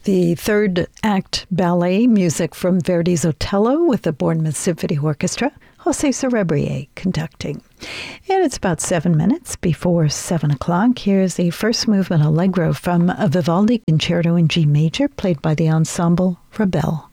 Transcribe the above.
The third act ballet music from Verdi's Otello with the Bournemouth Symphony Orchestra, Jose Cerebrier conducting. And it's about 7 minutes before 7 o'clock. Here's the first movement allegro from a Vivaldi concerto in G major, played by the ensemble Rebel.